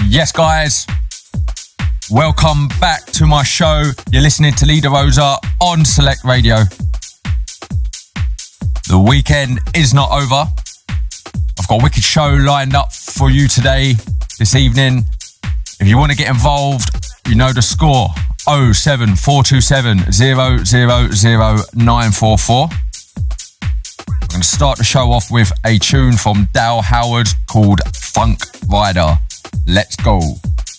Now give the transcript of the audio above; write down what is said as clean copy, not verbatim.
Yes, guys. Welcome back to my show. You're listening to Lee DeRosa on Select Radio. The weekend is not over. I've got a wicked show lined up for you today, this evening. If you want to get involved, you know the score. 07427 000 944. We're going to start the show off with a tune from Dale Howard called Funk Rider. Let's go.